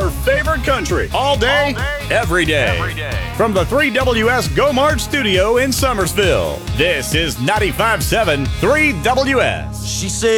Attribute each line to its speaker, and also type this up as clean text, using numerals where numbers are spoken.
Speaker 1: your favorite country. All day, every day. From the 3WS Go Mart studio in Summersville, this is 95.7 3WS.
Speaker 2: She said